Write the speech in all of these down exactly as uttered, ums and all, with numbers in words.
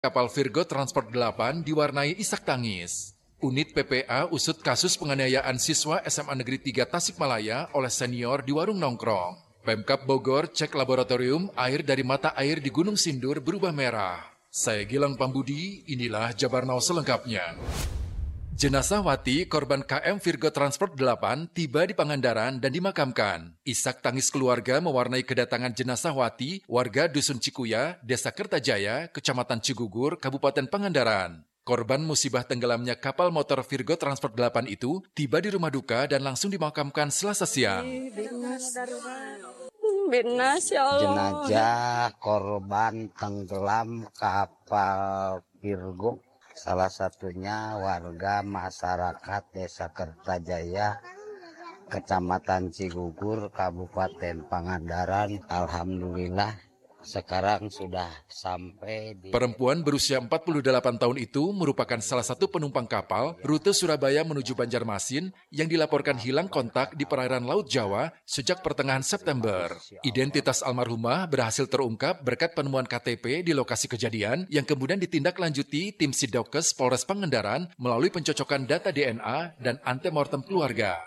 Kapal Virgo Transport delapan diwarnai isak tangis. Unit P P A usut kasus penganiayaan siswa S M A Negeri tiga Tasikmalaya oleh senior di warung nongkrong. Pemkab Bogor cek laboratorium air dari mata air di Gunung Sindur berubah merah. Saya Gilang Pambudi, inilah Jabar Now selengkapnya. Jenazah Wati, korban K M Virgo Transport delapan, tiba di Pangandaran dan dimakamkan. Isak tangis keluarga mewarnai kedatangan jenazah Wati, warga Dusun Cikuya, Desa Kertajaya, Kecamatan Cigugur, Kabupaten Pangandaran. Korban musibah tenggelamnya kapal motor Virgo Transport delapan itu tiba di rumah duka dan langsung dimakamkan Selasa siang. Jenazah korban tenggelam kapal Virgo, salah satunya warga masyarakat Desa Kertajaya, Kecamatan Cigugur, Kabupaten Pangandaran. Alhamdulillah sekarang sudah sampai di... Perempuan berusia empat puluh delapan tahun itu merupakan salah satu penumpang kapal rute Surabaya menuju Banjarmasin yang dilaporkan hilang kontak di perairan Laut Jawa sejak pertengahan September. Identitas almarhumah berhasil terungkap berkat penemuan K T P di lokasi kejadian yang kemudian ditindaklanjuti tim Sidokes Polres Pangandaran melalui pencocokan data D N A dan antemortem keluarga.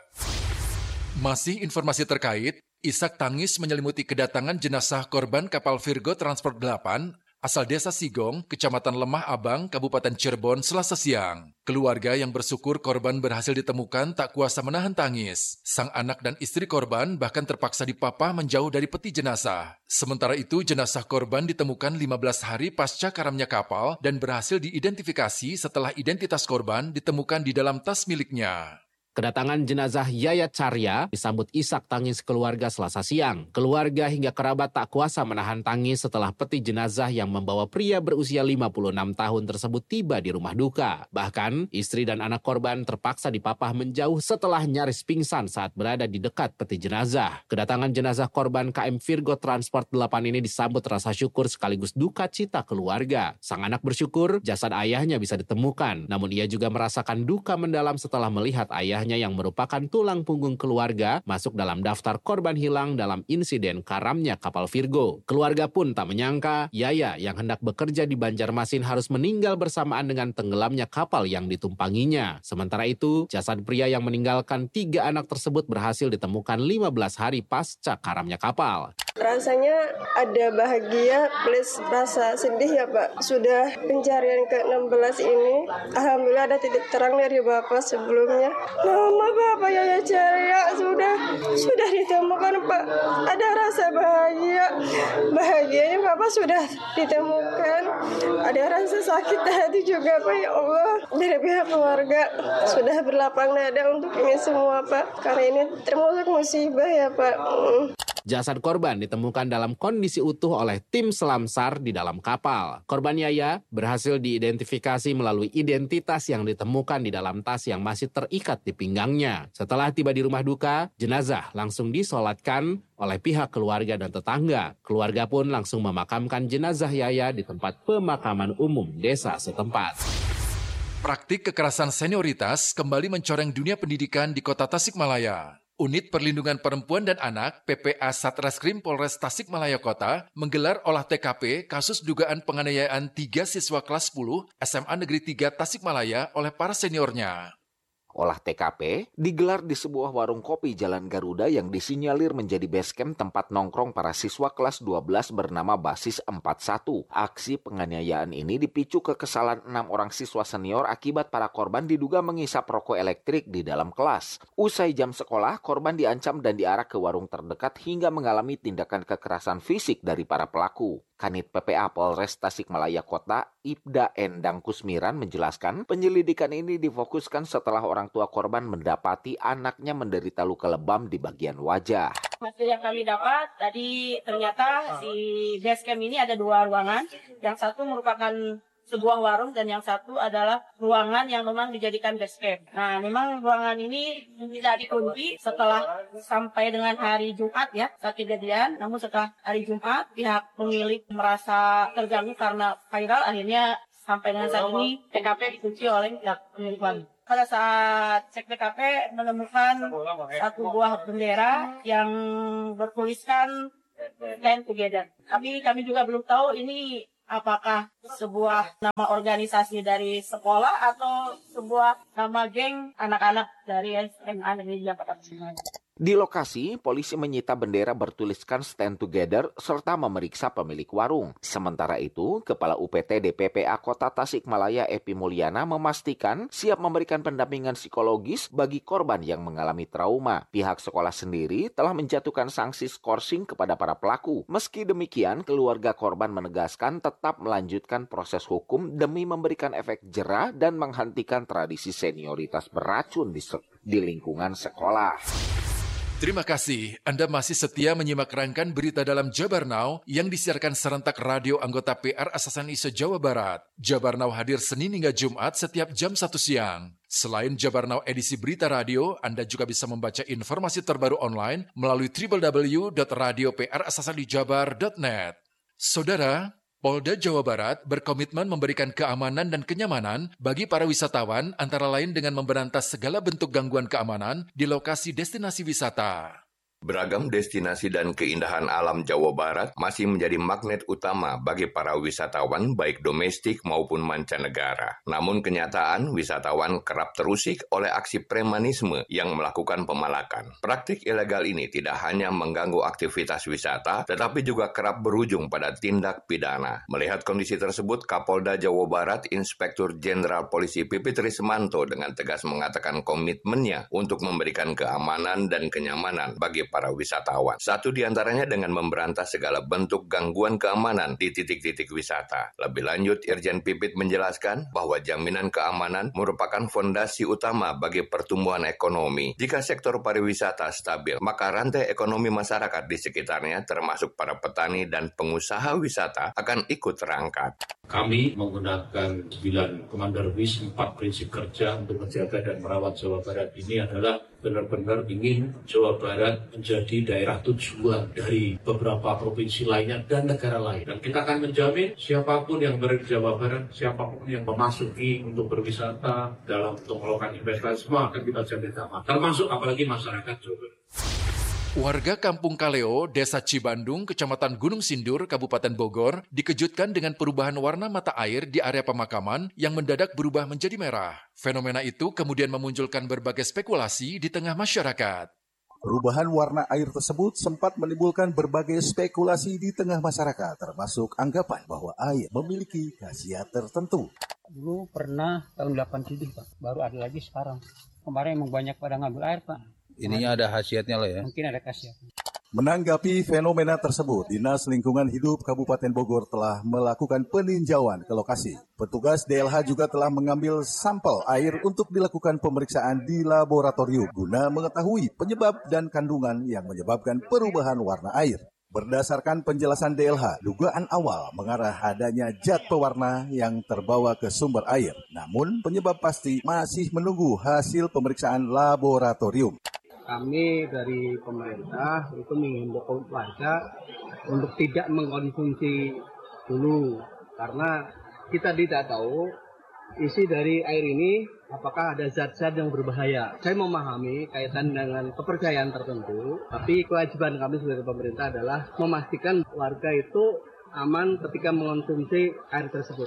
Masih informasi terkait, isak tangis menyelimuti kedatangan jenazah korban kapal Virgo Transport delapan asal Desa Sigong, Kecamatan Lemah Abang, Kabupaten Cirebon, Selasa siang. Keluarga yang bersyukur korban berhasil ditemukan tak kuasa menahan tangis. Sang anak dan istri korban bahkan terpaksa dipapah menjauh dari peti jenazah. Sementara itu, jenazah korban ditemukan lima belas hari pasca karamnya kapal dan berhasil diidentifikasi setelah identitas korban ditemukan di dalam tas miliknya. Kedatangan jenazah Yaya Carya disambut isak tangis keluarga Selasa siang. Keluarga hingga kerabat tak kuasa menahan tangis setelah peti jenazah yang membawa pria berusia lima puluh enam tahun tersebut tiba di rumah duka. Bahkan, istri dan anak korban terpaksa dipapah menjauh setelah nyaris pingsan saat berada di dekat peti jenazah. Kedatangan jenazah korban K M Virgo Transport delapan ini disambut rasa syukur sekaligus duka cita keluarga. Sang anak bersyukur jasad ayahnya bisa ditemukan, namun ia juga merasakan duka mendalam setelah melihat ayah yang merupakan tulang punggung keluarga masuk dalam daftar korban hilang dalam insiden karamnya kapal Virgo. Keluarga pun tak menyangka Yaya yang hendak bekerja di Banjarmasin harus meninggal bersamaan dengan tenggelamnya kapal yang ditumpanginya. Sementara itu, jasad pria yang meninggalkan tiga anak tersebut berhasil ditemukan lima belas hari pasca karamnya kapal. Rasanya ada bahagia plus rasa sedih ya Pak. Sudah pencarian ke enam belas ini, alhamdulillah ada titik terang dari Bapak sebelumnya. Nama Bapak Yaya Carya sudah sudah ditemukan Pak. Ada rasa bahagia. Bahagianya Bapak sudah ditemukan. Ada rasa sakit hati juga Pak, ya Allah. Dari pihak keluarga sudah berlapang dada untuk ini semua Pak. Karena ini termasuk musibah ya Pak. Jasad korban ditemukan dalam kondisi utuh oleh tim selam SAR di dalam kapal. Korban Yaya berhasil diidentifikasi melalui identitas yang ditemukan di dalam tas yang masih terikat di pinggangnya. Setelah tiba di rumah duka, jenazah langsung disolatkan oleh pihak keluarga dan tetangga. Keluarga pun langsung memakamkan jenazah Yaya di tempat pemakaman umum desa setempat. Praktik kekerasan senioritas kembali mencoreng dunia pendidikan di Kota Tasikmalaya. Unit Perlindungan Perempuan dan Anak P P A Satreskrim Polres Tasikmalaya Kota menggelar olah T K P kasus dugaan penganiayaan tiga siswa kelas sepuluh S M A Negeri tiga Tasikmalaya oleh para seniornya. Olah T K P digelar di sebuah warung kopi Jalan Garuda yang disinyalir menjadi basecamp tempat nongkrong para siswa kelas dua belas bernama Basis empat satu. Aksi penganiayaan ini dipicu kekesalan enam orang siswa senior akibat para korban diduga mengisap rokok elektrik di dalam kelas. Usai jam sekolah, korban diancam dan diarak ke warung terdekat hingga mengalami tindakan kekerasan fisik dari para pelaku. Kanit P P A Polres Tasikmalaya Kota, Ibda Endang Kusmiran menjelaskan penyelidikan ini difokuskan setelah orang tua korban mendapati anaknya menderita luka lebam di bagian wajah. Hasil yang kami dapat, tadi ternyata di basecamp ini ada dua ruangan. Yang satu merupakan sebuah warung dan yang satu adalah ruangan yang memang dijadikan basecamp. Nah, memang ruangan ini tidak dikunci setelah sampai dengan hari Jumat ya, saat kejadian. Namun setelah hari Jumat, pihak pemilik merasa terganggu karena viral, akhirnya sampai dengan saat ini T K P dikunci oleh pihak pemilik warung. Pada saat cek T K P menemukan satu buah bendera yang bertuliskan Stand Together. Tapi kami juga belum tahu ini apakah sebuah nama organisasi dari sekolah atau sebuah nama geng anak-anak dari S M A Negeri Jakarta Timur. Di lokasi, polisi menyita bendera bertuliskan Stand Together serta memeriksa pemilik warung. Sementara itu, Kepala U P T D P P A Kota Tasikmalaya Epi Mulyana memastikan siap memberikan pendampingan psikologis bagi korban yang mengalami trauma. Pihak sekolah sendiri telah menjatuhkan sanksi skorsing kepada para pelaku. Meski demikian, keluarga korban menegaskan tetap melanjutkan proses hukum demi memberikan efek jera dan menghentikan tradisi senioritas beracun di, di lingkungan sekolah. Terima kasih. Anda masih setia menyimak rangkaian berita dalam Jabar Now yang disiarkan serentak radio anggota P R Asasan I S E Jawa Barat. Jabar Now hadir Senin hingga Jumat setiap jam satu siang. Selain Jabar Now edisi berita radio, Anda juga bisa membaca informasi terbaru online melalui w w w dot radio p r asasan i jabar dot net. Saudara, Polda Jawa Barat berkomitmen memberikan keamanan dan kenyamanan bagi para wisatawan antara lain dengan memberantas segala bentuk gangguan keamanan di lokasi destinasi wisata. Beragam destinasi dan keindahan alam Jawa Barat masih menjadi magnet utama bagi para wisatawan baik domestik maupun mancanegara. Namun kenyataan wisatawan kerap terusik oleh aksi premanisme yang melakukan pemalakan. Praktik ilegal ini tidak hanya mengganggu aktivitas wisata, tetapi juga kerap berujung pada tindak pidana. Melihat kondisi tersebut, Kapolda Jawa Barat Inspektur Jenderal Polisi Pipit Rismanto dengan tegas mengatakan komitmennya untuk memberikan keamanan dan kenyamanan bagi para wisatawan. Satu diantaranya dengan memberantas segala bentuk gangguan keamanan di titik-titik wisata. Lebih lanjut, Irjen Pipit menjelaskan bahwa jaminan keamanan merupakan fondasi utama bagi pertumbuhan ekonomi. Jika sektor pariwisata stabil, maka rantai ekonomi masyarakat di sekitarnya termasuk para petani dan pengusaha wisata akan ikut terangkat. Kami menggunakan sembilan Komandar Wis, empat prinsip kerja untuk menjaga dan merawat Jawa Barat ini adalah benar-benar ingin Jawa Barat menjadi daerah tujuan dari beberapa provinsi lainnya dan negara lain. Dan kita akan menjamin siapapun yang berada di Jawa Barat, siapapun yang memasuki untuk berwisata, dalam untuk melakukan investasi, semua akan kita jamin sama. Termasuk apalagi masyarakat Jawa Barat. Warga Kampung Kaleo, Desa Cibandung, Kecamatan Gunung Sindur, Kabupaten Bogor, dikejutkan dengan perubahan warna mata air di area pemakaman yang mendadak berubah menjadi merah. Fenomena itu kemudian memunculkan berbagai spekulasi di tengah masyarakat. Perubahan warna air tersebut sempat menimbulkan berbagai spekulasi di tengah masyarakat, termasuk anggapan bahwa air memiliki khasiat tertentu. Dulu pernah tahun delapan puluh tujuh, Pak. Baru ada lagi sekarang. Kemarin emang banyak pada ngambil air, Pak. Ininya ada khasiatnya lah ya. Mungkin ada khasiatnya. Menanggapi fenomena tersebut, Dinas Lingkungan Hidup Kabupaten Bogor telah melakukan peninjauan ke lokasi. Petugas D L H juga telah mengambil sampel air untuk dilakukan pemeriksaan di laboratorium guna mengetahui penyebab dan kandungan yang menyebabkan perubahan warna air. Berdasarkan penjelasan D L H, dugaan awal mengarah adanya zat pewarna yang terbawa ke sumber air. Namun penyebab pasti masih menunggu hasil pemeriksaan laboratorium. Kami dari pemerintah itu mengimbau warga untuk tidak mengkonsumsi dulu karena kita tidak tahu isi dari air ini apakah ada zat-zat yang berbahaya. Saya memahami kaitan dengan kepercayaan tertentu, tapi kewajiban kami sebagai pemerintah adalah memastikan warga itu aman ketika mengkonsumsi air tersebut.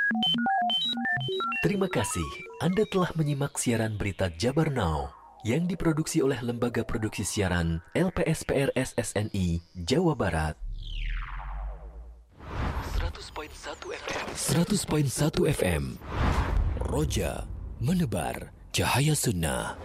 Terima kasih Anda telah menyimak siaran berita Jabar Now yang diproduksi oleh Lembaga Produksi Siaran L P S P R S S N I Jawa Barat. seratus koma satu F M Roja menebar cahaya sunnah.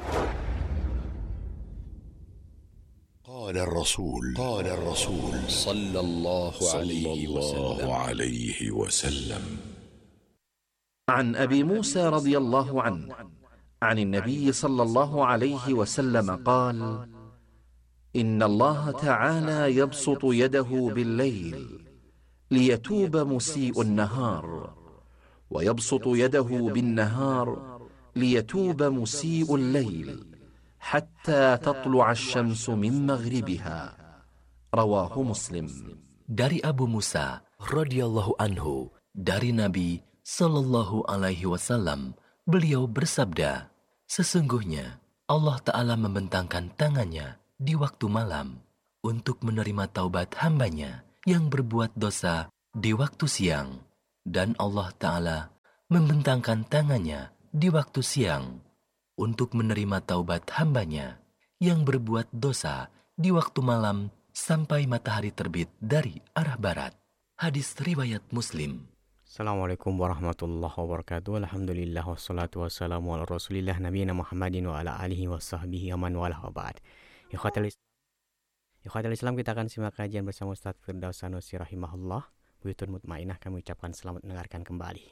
قال الرسول قال الرسول صلى الله عليه وسلم عن أبي موسى رضي الله عنه عن النبي صلى الله عليه وسلم قال إن الله تعالى يبسط يده بالليل ليتوب مسيء النهار ويبسط يده بالنهار ليتوب مسيء الليل حتى تطلع الشمس من مغربها رواه مسلم. Dari Abu Musa radhiyallahu anhu, dari Nabi sallallahu alaihi wasallam, beliau bersabda, sesungguhnya Allah Ta'ala membentangkan tangannya di waktu malam untuk menerima taubat hambanya yang berbuat dosa di waktu siang. Dan Allah Ta'ala membentangkan tangannya di waktu siang untuk menerima taubat hambanya yang berbuat dosa di waktu malam sampai matahari terbit dari arah barat. Hadis riwayat Muslim. Assalamualaikum warahmatullahi wabarakatuh. Alhamdulillah wassalatu wassalamu ala rasulillah nabiyina Muhammadin wa ala alihi wa sahbihi aman wa ala ba'd. Ikhwatal Islam, kita akan simak kajian bersama Ustaz Firdaus Sanusi rahimahullah. Buyutun mutmainah, kami ucapkan selamat mendengarkan kembali.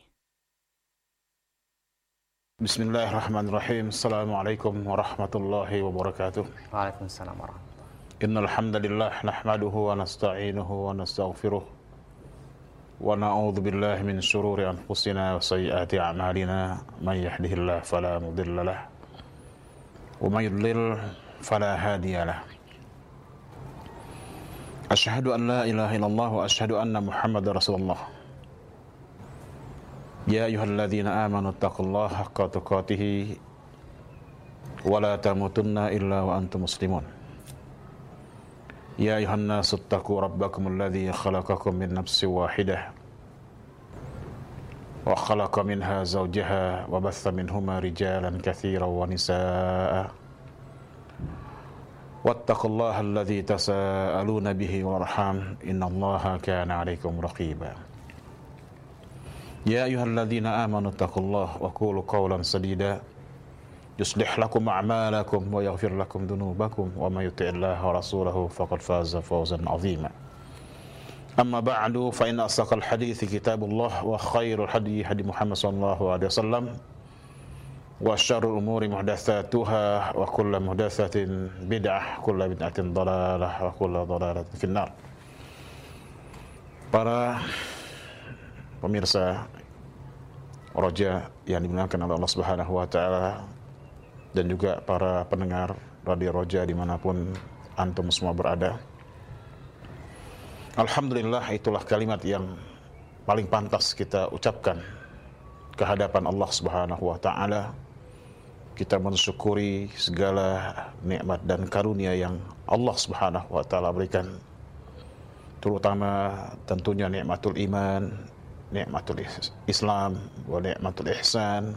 Bismillahirrahmanirrahim. Assalamualaikum warahmatullahi wabarakatuh. Waalaikumsalam warahmatullahi. Innal hamdalillah nahmaduhu wa nasta'inuhu wa nastaghfiruh wa na'udzu billahi min shururi anfusina wa sayyiati a'malina may yahdihillahu fala mudilla lahu wa may yudlil fala hadiya lahu. Asyhadu an la ilaha illallah wa asyhadu anna Muhammadar Rasulullah. Ya ayyuhalladzina amanu taqullaha haqqa tuqatih wa la tamutunna illa wa antum muslimun. Ya ayyuhan nasu taqu rabbakumul ladzi khalaqakum min nafsin wahidah wa khalaqa minha zawjaha wa batha minhuma rijalan katsiran wa nisaa'a. Wattaqullaha alladzi tasaaluna bihi wal arham innallaha kana 'alaikum raqiba. Ya ayyuhalladzina amanu taqullaha wa qulu qawlan sadida yuslih lakum a'malakum wa yaghfir lakum dhunubakum wa may yuti'illaha wa rasulahu faqad faza fawzan 'azima. Amma ba'du, fa inna asdaqal hadithi kitabullah wa khairul hadyi hadi Muhammad sallallahu alaihi wasallam wa syarrul umuri muhdatsatuha wa kullu muhdatsatin bid'ah kullu bid'atin dhalalah wa kullu dhalalatin finnar. Para pemirsa Roja yang dimuliakan oleh Allah Subhanahu wa taala dan juga para pendengar Radio Roja dimanapun antum semua berada. Alhamdulillah, itulah kalimat yang paling pantas kita ucapkan ke hadapan Allah Subhanahu wa taala. Kita mensyukuri segala nikmat dan karunia yang Allah Subhanahu wa taala berikan, terutama tentunya nikmatul iman, nikmatul Islam, wa nikmatul ihsan,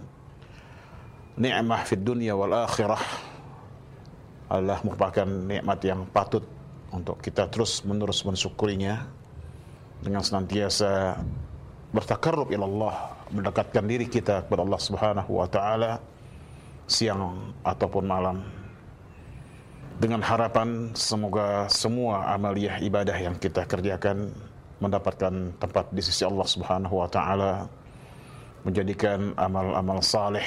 nikmah fid dunya wal akhirah. adalah merupakan nikmat yang patut untuk kita terus menerus mensyukurinya dengan senantiasa bertakarrub ila Allah, mendekatkan diri kita kepada Allah Subhanahu wa taala siang ataupun malam, dengan harapan semoga semua amaliyah ibadah yang kita kerjakan mendapatkan tempat di sisi Allah Subhanahu wa taala, menjadikan amal-amal saleh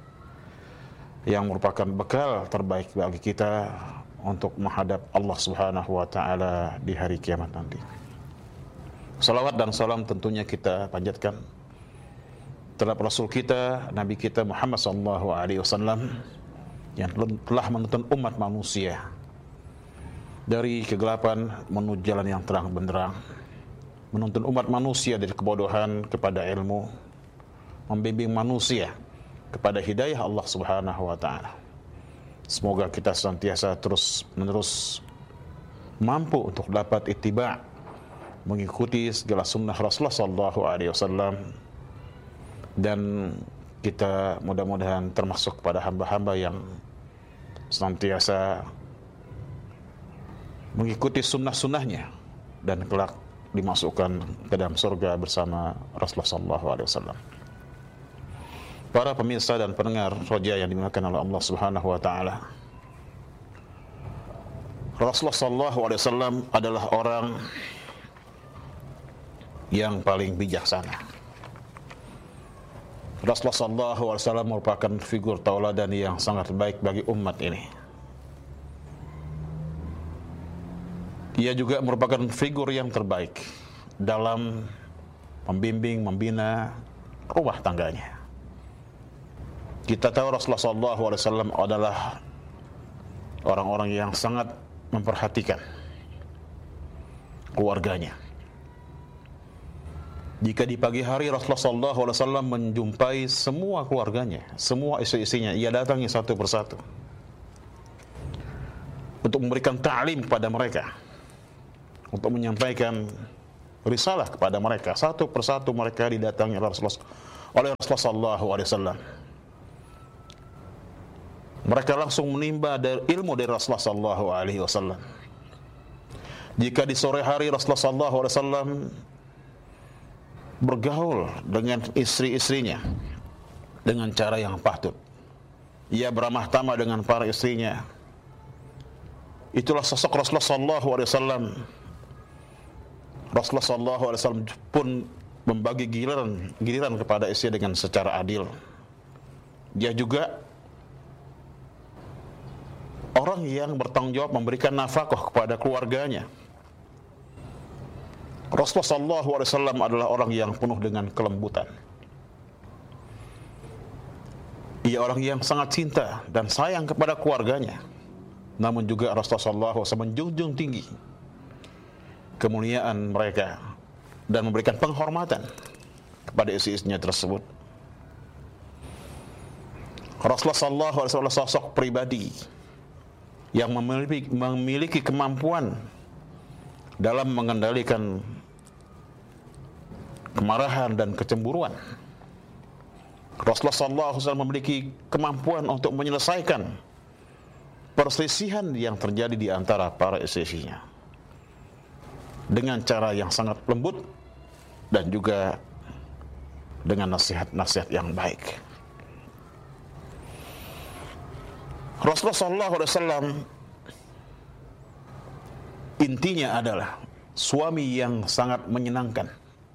yang merupakan bekal terbaik bagi kita untuk menghadap Allah Subhanahu wa taala di hari kiamat nanti. Salawat dan salam tentunya kita panjatkan terhadap Rasul kita, Nabi kita Muhammad sallallahu alaihi wasallam yang telah menuntun umat manusia dari kegelapan menuju jalan yang terang benderang, menuntun umat manusia dari kebodohan kepada ilmu, membimbing manusia kepada hidayah Allah Subhanahu wa taala. Semoga kita senantiasa terus menerus mampu untuk dapat ittiba', mengikuti segala sunnah Rasulullah sallallahu alaihi wasallam, dan kita mudah-mudahan termasuk pada hamba-hamba yang senantiasa mengikuti sunnah-sunnahnya dan kelak dimasukkan ke dalam surga bersama Rasulullah sallallahu alaihi wasallam. Para pemirsa dan pendengar Roja yang dimuliakan oleh Allah Subhanahu wa taala, Rasulullah sallallahu alaihi wasallam adalah orang yang paling bijaksana. Rasulullah sallallahu alaihi wasallam merupakan figur tauladan yang sangat baik bagi umat ini. Ia juga merupakan figur yang terbaik dalam membimbing, membina rumah tangganya. Kita tahu Rasulullah sallallahu alaihi wasallam adalah orang-orang yang sangat memperhatikan keluarganya. Jika di pagi hari Rasulullah sallallahu alaihi wasallam menjumpai semua keluarganya, semua istri-istrinya, ia datangi satu persatu untuk memberikan ta'lim kepada mereka, untuk menyampaikan risalah kepada mereka. Satu persatu mereka didatangi oleh Rasulullah oleh Rasulullah sallallahu alaihi wasallam. Mereka langsung menimba dari ilmu dari Rasulullah sallallahu alaihi wasallam. Jika di sore hari Rasulullah sallallahu alaihi wasallam bergaul dengan istri-istrinya dengan cara yang patut, ia beramah tamah dengan para istrinya, itulah sosok Rasulullah sallallahu alaihi wasallam. Rasulullah sallallahu alaihi wasallam pun membagi giliran giliran kepada istri dengan secara adil. Dia juga orang yang bertanggung jawab memberikan nafkah kepada keluarganya. Rasulullah sallallahu alaihi wasallam adalah orang yang penuh dengan kelembutan. Ia orang yang sangat cinta dan sayang kepada keluarganya. Namun juga Rasulullah sallallahu alaihi wasallam menjunjung tinggi kemuliaan mereka dan memberikan penghormatan kepada istri-istrinya tersebut. Rasulullah sallallahu alaihi wasallam sosok pribadi yang memiliki, memiliki kemampuan dalam mengendalikan kemarahan dan kecemburuan. Rasulullah sallallahu alaihi wasallam memiliki kemampuan untuk menyelesaikan perselisihan yang terjadi di antara para istri-istrinya dengan cara yang sangat lembut dan juga dengan nasihat-nasihat yang baik. Rasulullah sallallahu alaihi wasallam intinya adalah suami yang sangat menyenangkan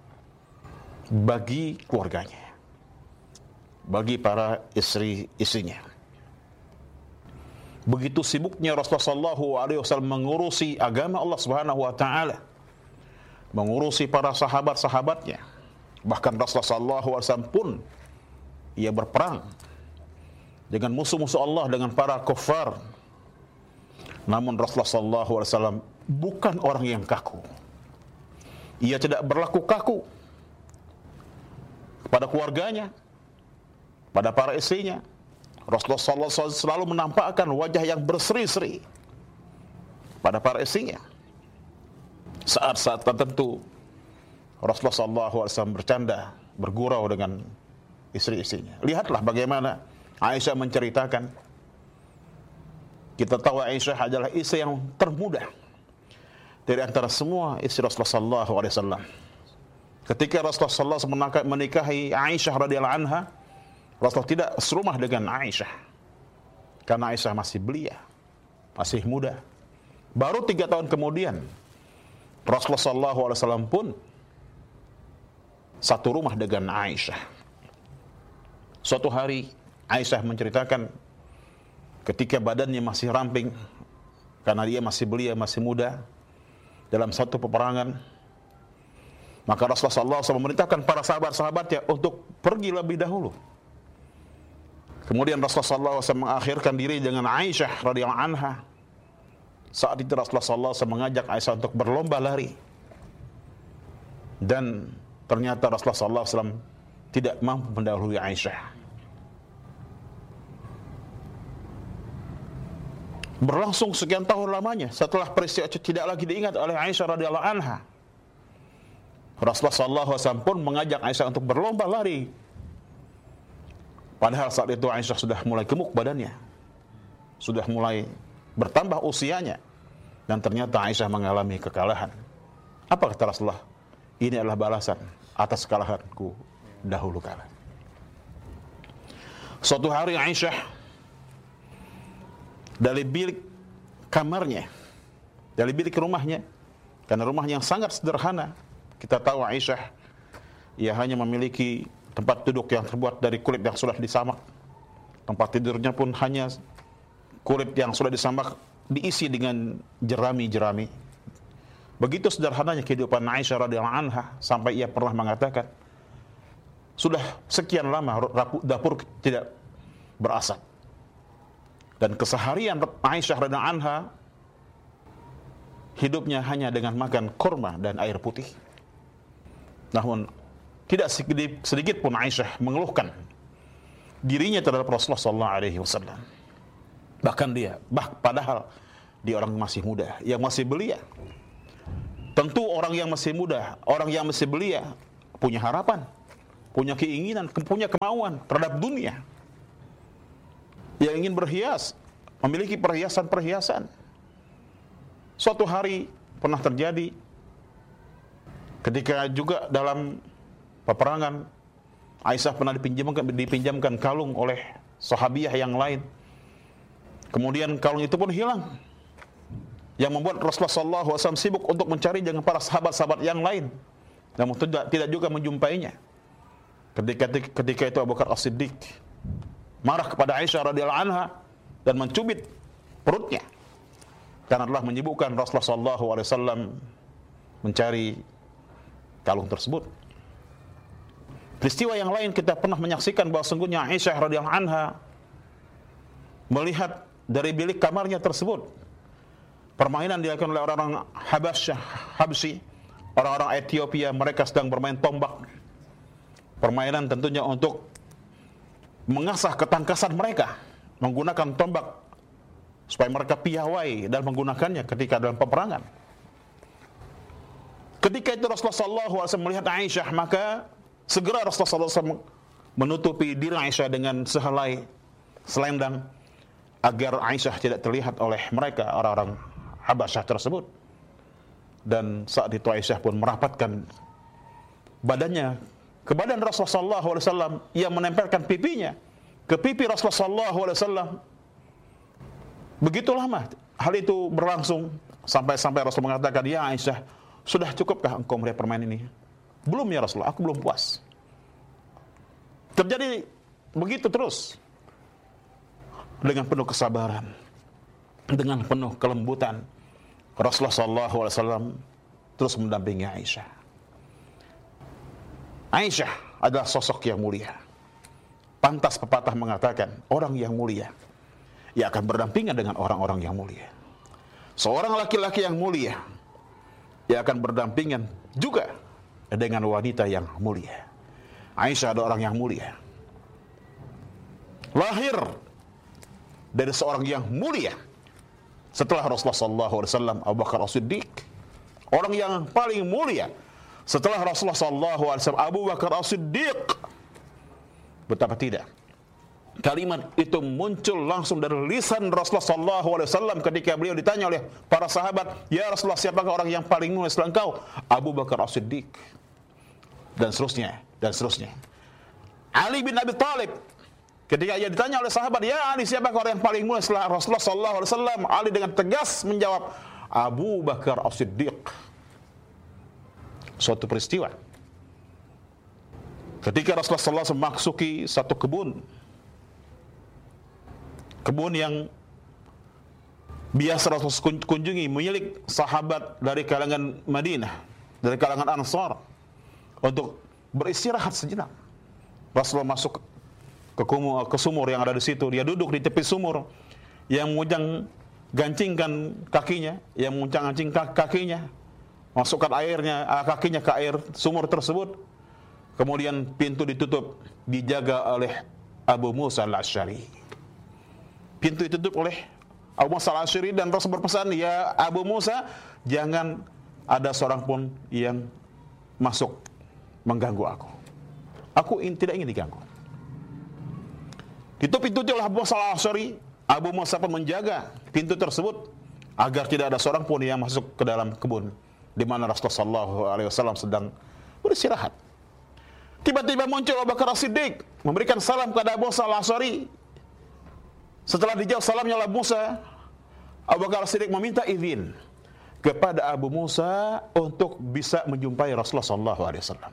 bagi keluarganya, bagi para istri-istrinya. Begitu sibuknya Rasulullah sallallahu alaihi wasallam mengurusi agama Allah Subhanahu wa taala, mengurusi para sahabat-sahabatnya. Bahkan Rasulullah sallallahu alaihi wasallam pun ia berperang dengan musuh-musuh Allah, dengan para kufar. Namun Rasulullah sallallahu alaihi wasallam bukan orang yang kaku. Ia tidak berlaku kaku kepada keluarganya, pada para istrinya. Rasulullah sallallahu alaihi wasallam selalu menampakkan wajah yang berseri-seri pada para istrinya. Saat-saat tertentu Rasulullah sallallahu alaihi wasallam bercanda, bergurau dengan istri-istrinya. Lihatlah bagaimana Aisyah menceritakan. Kita tahu Aisyah adalah istri yang termuda dari antara semua istri Rasulullah sallallahu alaihi wasallam. Ketika Rasulullah sallallahu alaihi wasallam menikahi Aisyah radhiyallahu anha, Rasulullah tidak serumah dengan Aisyah karena Aisyah masih belia, masih muda. Baru tiga tahun kemudian Rasulullah sallallahu alaihi wasallam pun satu rumah dengan Aisyah. Suatu hari Aisyah menceritakan ketika badannya masih ramping karena dia masih belia, masih muda, dalam satu peperangan, maka Rasulullah sallallahu alaihi wasallam memerintahkan para sahabat-sahabatnya untuk pergi lebih dahulu. Kemudian Rasulullah sallallahu alaihi wasallam mengakhirkan diri dengan Aisyah radhiyallahu anha. Saat itu Rasulullah sallallahu alaihi wasallam mengajak Aisyah untuk berlomba lari. Dan ternyata Rasulullah sallallahu alaihi wasallam tidak mampu mendahului Aisyah. Berlangsung sekian tahun lamanya setelah peristiwa itu tidak lagi diingat oleh Aisyah radhiyallahu anha. Rasulullah sallallahu alaihi wasallam pun mengajak Aisyah untuk berlomba lari. Padahal saat itu Aisyah sudah mulai gemuk badannya, sudah mulai bertambah usianya, dan ternyata Aisyah mengalami kekalahan. Apa kata Rasulullah? Ini adalah balasan atas kekalahanku dahulu kala. Suatu hari Aisyah dari bilik kamarnya, dari bilik rumahnya, karena rumahnya yang sangat sederhana. Kita tahu Aisyah ia hanya memiliki tempat duduk yang terbuat dari kulit yang sudah disamak. Tempat tidurnya pun hanya kulit yang sudah disamak diisi dengan jerami-jerami. Begitu sederhananya kehidupan Aisyah radhiyallahu anha sampai ia pernah mengatakan, sudah sekian lama dapur tidak berasap. Dan keseharian Aisyah radhiyallahu anha hidupnya hanya dengan makan kurma dan air putih. Namun tidak sedikit, sedikit pun Aisyah mengeluhkan dirinya terhadap Rasulullah sallallahu alaihi wasallam. Bahkan dia, bah, padahal dia orang masih muda, yang masih belia. Tentu orang yang masih muda, orang yang masih belia, punya harapan, punya keinginan, punya kemauan terhadap dunia. Yang ingin berhias, memiliki perhiasan-perhiasan. Suatu hari pernah terjadi ketika juga dalam peperangan, Aisyah pernah dipinjamkan, dipinjamkan kalung oleh sahabiah yang lain. Kemudian kalung itu pun hilang, yang membuat Rasulullah shallallahu alaihi wasallam sibuk untuk mencari dengan para sahabat-sahabat yang lain, namun tidak, tidak juga menjumpainya. Ketika ketika itu Abu Bakar As-Siddiq marah kepada Aisyah radhiyallahu anha dan mencubit perutnya karena telah menyibukkan Rasulullah shallallahu alaihi wasallam mencari kalung tersebut. Peristiwa yang lain kita pernah menyaksikan bahwa sungguhnya Aisyah radhiyallahu anha melihat dari bilik kamarnya tersebut permainan dilakukan oleh orang-orang Habasyah, Habsyi, orang-orang Ethiopia. Mereka sedang bermain tombak. Permainan tentunya untuk mengasah ketangkasan mereka menggunakan tombak supaya mereka piawai dan menggunakannya ketika dalam peperangan. Ketika itu Rasulullah shallallahu alaihi wasallam melihat Aisyah, maka segera Rasulullah shallallahu alaihi wasallam menutupi diri Aisyah dengan sehelai selendang agar Aisyah tidak terlihat oleh mereka, orang-orang Habasyah tersebut. Dan saat itu Aisyah pun merapatkan badannya ke badan Rasulullah shallallahu alaihi wasallam, yang menempelkan pipinya ke pipi Rasulullah shallallahu alaihi wasallam. Begitu lama hal itu berlangsung sampai-sampai Rasul mengatakan, "Ya Aisyah, sudah cukupkah engkau melihat permainan ini?" "Belum ya Rasulullah, aku belum puas." Terjadi begitu terus, dengan penuh kesabaran, dengan penuh kelembutan, Rasulullah shallallahu alaihi wasallam terus mendampingi Aisyah. Aisyah adalah sosok yang mulia. Pantas pepatah mengatakan, orang yang mulia ia akan berdampingan dengan orang-orang yang mulia. Seorang laki-laki yang mulia ia akan berdampingan juga dengan wanita yang mulia. Aisyah adalah orang yang mulia, lahir dari seorang yang mulia. Setelah Rasulullah shallallahu alaihi wasallam, Abu Bakar As-Siddiq, orang yang paling mulia setelah Rasulullah shallallahu alaihi wasallam, Abu Bakar As-Siddiq. Betapa tidak, kalimat itu muncul langsung dari lisan Rasulullah shallallahu alaihi wasallam ketika beliau ditanya oleh para sahabat, "Ya Rasulullah, siapakah orang yang paling mulia setelah engkau?" Abu Bakar As-Siddiq. Dan seterusnya, dan seterusnya. Ali bin Abi Thalib, ketika ia ditanya oleh sahabat, "Ya Ali, siapakah orang yang paling mulia setelah Rasulullah shallallahu alaihi wasallam?" Ali dengan tegas menjawab, "Abu Bakar As-Siddiq." Suatu peristiwa ketika Rasulullah shallallahu alaihi wasallam memasuki satu kebun, kebun yang biasa Rasulullah kunjungi milik sahabat dari kalangan Madinah, dari kalangan Ansar, untuk beristirahat sejenak. Rasulullah masuk ke, kumur, ke sumur yang ada di situ. Dia duduk di tepi sumur, yang menguncang gancingkan kakinya, yang menguncang-gancing kakinya, masukkan airnya, kakinya ke air sumur tersebut. Kemudian pintu ditutup, dijaga oleh Abu Musa Al-Asy'ari. Pintu ditutup oleh Abu Musa Al-Asy'ari, dan Rasul berpesan, "Ya Abu Musa, jangan ada seorang pun yang masuk mengganggu aku. Aku in, tidak ingin diganggu." Ditutup pintu oleh Abu Musa Al-Asy'ari. Abu Musa pun menjaga pintu tersebut agar tidak ada seorang pun yang masuk ke dalam kebun di mana Rasulullah shallallahu alaihi wasallam sedang beristirahat. Tiba-tiba muncul Abu Bakar As-Siddiq memberikan salam kepada Abu Musa Al-Asy'ari. Setelah dijawab salamnya oleh Abu Musa, Abu Bakar As-Siddiq meminta izin kepada Abu Musa untuk bisa menjumpai Rasulullah shallallahu alaihi wasallam.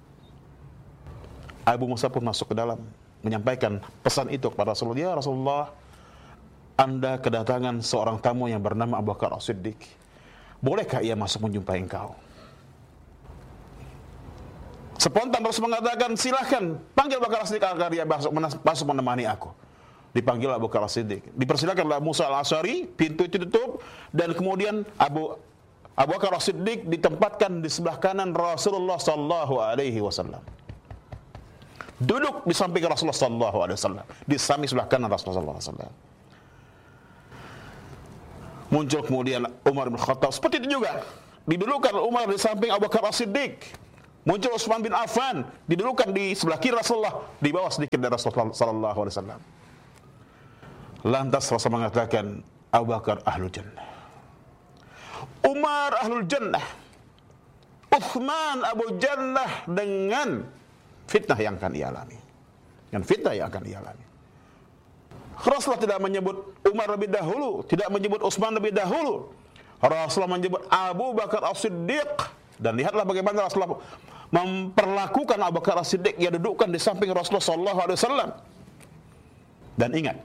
Abu Musa pun masuk ke dalam, menyampaikan pesan itu kepada Rasulullah. "Ya Rasulullah, Anda kedatangan seorang tamu yang bernama Abu Bakar As-Siddiq. Bolehkah ia masuk menjumpai engkau?" Spontan Rasul mengatakan, "Silakan, panggil Abu Bakar As-Siddiq agar dia masuk, masuk menemani aku." Dipanggil Abu Bakar As-Siddiq. Dipersilakan oleh Abu Musa Al-Asy'ari, pintu itu ditutup, dan kemudian Abu Abu Bakar As-Siddiq ditempatkan di sebelah kanan Rasulullah sallallahu alaihi wasallam. Duduk di samping Rasulullah sallallahu alaihi wasallam, di samping sebelah kanan Rasulullah sallallahu alaihi wasallam. Muncul kemudian Umar bin Khattab, seperti itu juga didudukan Umar di samping Abu Bakar As-Siddiq. Muncul Utsman bin Affan, didudukan di sebelah kiri Rasulullah, di bawah sedikit dari Rasulullah sallallahu alaihi wasallam. Lantas Rasul mengatakan, Abu Bakar ahlul jannah, Umar ahlul jannah, Utsman Abu Jannah, dengan fitnah yang akan ia alami. Dengan fitnah yang akan ia alami. Rasulullah tidak menyebut Umar lebih dahulu, tidak menyebut Utsman lebih dahulu. Rasulullah menyebut Abu Bakar As-Siddiq. Dan lihatlah bagaimana Rasulullah memperlakukan Abu Bakar As-Siddiq yang dudukkan di samping Rasulullah sallallahu alaihi wasallam. Dan ingat,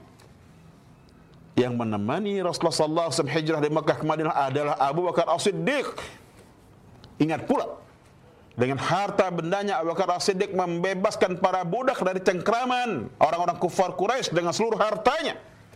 yang menemani Rasulullah sallallahu alaihi wasallam hijrah dari Makkah ke Madinah adalah Abu Bakar As-Siddiq. Ingat pula, dengan harta bendanya Abu Bakar As-Siddiq membebaskan para budak dari cengkraman orang-orang kufar Quraisy dengan seluruh hartanya.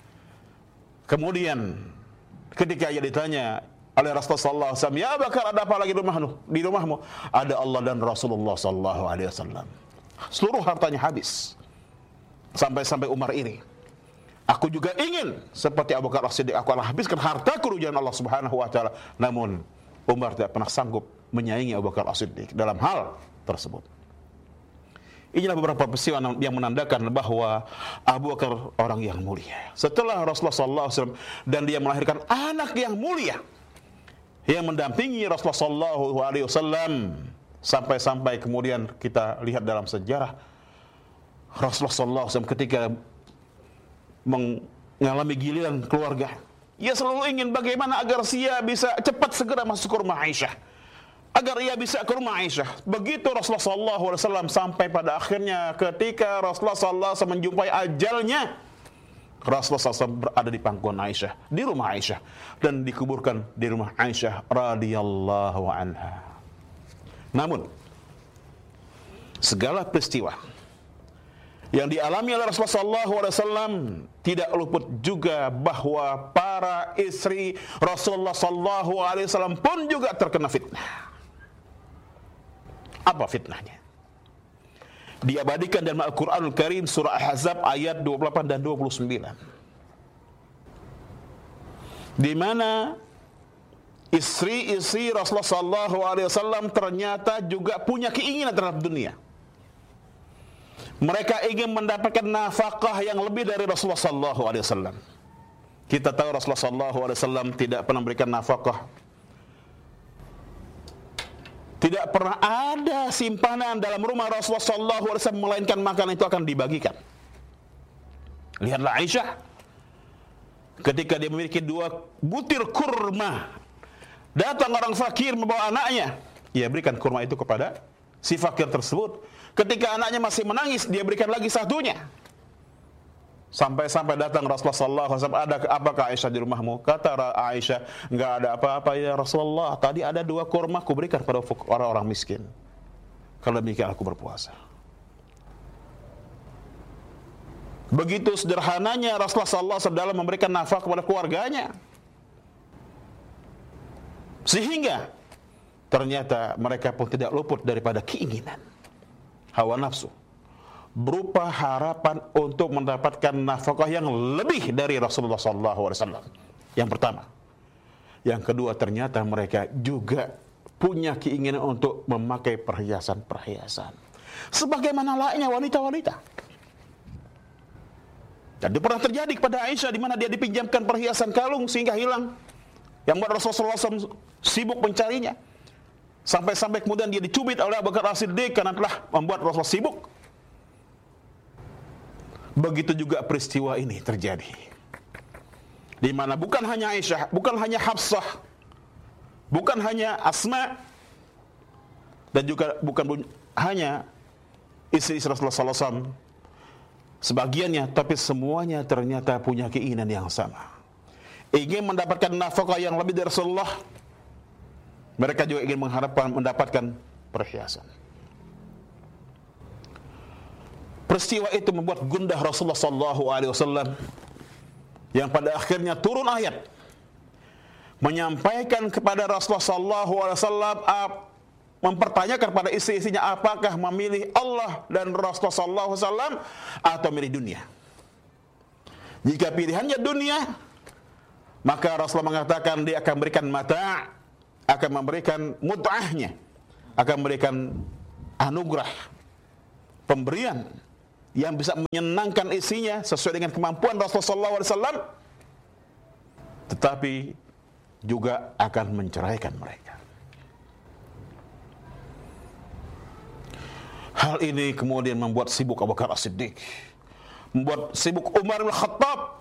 Kemudian ketika ia ditanya oleh Rasulullah sallallahu alaihi wasallam, "Ya Abu Bakar, ada apa lagi di rumahmu?" Di rumahmu ada Allah dan Rasulullah sallallahu alaihi wasallam. Seluruh hartanya habis. Sampai-sampai Umar iri. Aku juga ingin seperti Abu Bakar As-Siddiq, aku akan habiskan hartaku di jalan Allah Subhanahu wa taala. Namun Umar tidak pernah sanggup menyaingi Abu Bakar As-Siddiq dalam hal tersebut. Inilah beberapa peristiwa yang menandakan bahwa Abu Bakar orang yang mulia. Setelah Rasulullah sallallahu alaihi wasallam dan dia melahirkan anak yang mulia yang mendampingi Rasulullah sallallahu alaihi wasallam sampai-sampai kemudian kita lihat dalam sejarah Rasulullah sallallahu alaihi wasallam ketika mengalami giliran keluarga, ia selalu ingin bagaimana agar dia bisa cepat segera masuk ke rumah Aisyah, agar ia bisa ke rumah Aisyah. Begitu Rasulullah sallallahu alaihi wasallam sampai pada akhirnya ketika Rasulullah sallallahu alaihi wasallam menjumpai ajalnya, Rasulullah sallallahu alaihi wasallam berada di pangkuan Aisyah, di rumah Aisyah, dan dikuburkan di rumah Aisyah radhiyallahu anha. Namun segala peristiwa yang dialami oleh Rasulullah sallallahu alaihi wasallam tidak luput juga bahwa para istri Rasulullah sallallahu alaihi wasallam pun juga terkena fitnah. Apa fitnahnya? Diabadikan dalam Al-Qur'anul Karim surah Al-Ahzab ayat dua puluh delapan dan dua puluh sembilan. Di mana istri-istri Rasulullah sallallahu alaihi wasallam ternyata juga punya keinginan terhadap dunia. Mereka ingin mendapatkan nafkah yang lebih dari Rasulullah sallallahu alaihi wasallam. Kita tahu Rasulullah sallallahu alaihi wasallam tidak pernah memberikan nafkah. Tidak pernah ada simpanan dalam rumah Rasulullah sallallahu alaihi wasallam melainkan makanan itu akan dibagikan. Lihatlah Aisyah ketika dia memiliki dua butir kurma, datang orang fakir membawa anaknya, ia berikan kurma itu kepada si fakir tersebut. Ketika anaknya masih menangis, dia berikan lagi satunya. Sampai-sampai datang Rasulullah sallallahu alaihi wasallam, "Ada apakah Aisyah di rumahmu?" Kata Aisyah, "Enggak ada apa-apa ya Rasulullah. Tadi ada dua kurma aku berikan pada orang-orang miskin. Kalau demikian aku berpuasa." Begitu sederhananya Rasulullah sallallahu alaihi wasallam dalam memberikan nafkah kepada keluarganya. Sehingga ternyata mereka pun tidak luput daripada keinginan hawa nafsu berupa harapan untuk mendapatkan nafkah yang lebih dari Rasulullah sallallahu alaihi wasallam. Yang pertama. Yang kedua, ternyata mereka juga punya keinginan untuk memakai perhiasan-perhiasan sebagaimana layaknya wanita-wanita. Dan itu pernah terjadi kepada Aisyah di mana dia dipinjamkan perhiasan kalung sehingga hilang, yang membuat Rasulullah sallallahu alaihi wasallam sibuk mencarinya. Sampai-sampai kemudian dia dicubit oleh Abu Bakar As-Siddiq karena telah membuat Rasulullah sibuk. Begitu juga peristiwa ini terjadi, di mana bukan hanya Aisyah, bukan hanya Hafsah, bukan hanya Asma, dan juga bukan hanya istri Rasulullah sallallahu alaihi wasallam sebagiannya, tapi semuanya ternyata punya keinginan yang sama, ingin mendapatkan nafkah yang lebih dari Rasulullah. Mereka juga ingin mengharapkan mendapatkan perhiasan. Peristiwa itu membuat gundah Rasulullah sallallahu alaihi wasallam, yang pada akhirnya turun ayat menyampaikan kepada Rasulullah sallallahu alaihi wasallam, mempertanyakan kepada istri-istrinya apakah memilih Allah dan Rasulullah sallallahu alaihi wasallam atau memilih dunia. Jika pilihannya dunia, maka Rasulullah mengatakan dia akan berikan mata', akan memberikan mut'ahnya, akan memberikan anugerah, pemberian yang bisa menyenangkan isinya sesuai dengan kemampuan Rasulullah sallallahu alaihi wasallam, tetapi juga akan menceraikan mereka. Hal ini kemudian membuat sibuk Abu Bakar As-Siddiq, membuat sibuk Umar bin Khattab.